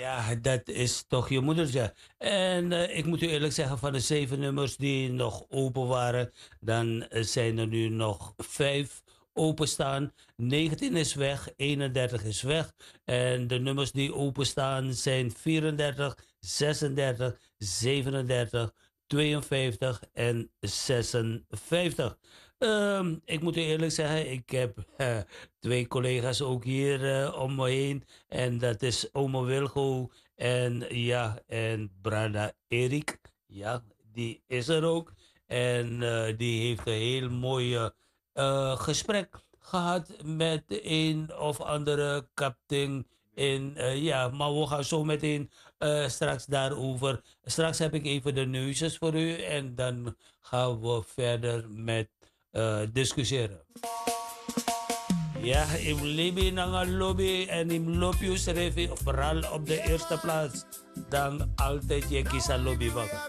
Ja, dat is toch je moedertje. En ik moet u eerlijk zeggen, van de 7 nummers die nog open waren, dan zijn er nu nog 5 openstaan. 19 is weg, 31 is weg. En de nummers die openstaan zijn 34, 36, 37, 52 en 56. Ik moet u eerlijk zeggen, ik heb 2 collega's ook hier om me heen. En dat is Ome Wilgo en ja, en Brada Erik. Ja, die is er ook. En die heeft een heel mooi gesprek gehad met de een of andere kapitein. Ja, maar we gaan zo meteen straks daarover. Straks heb ik even de nieuwsjes voor u en dan gaan we verder met discussiëren. Ja, im libi nanga lobby en im lopius revi vooral op de eerste plaats. Dan altijd je kies lobby bak.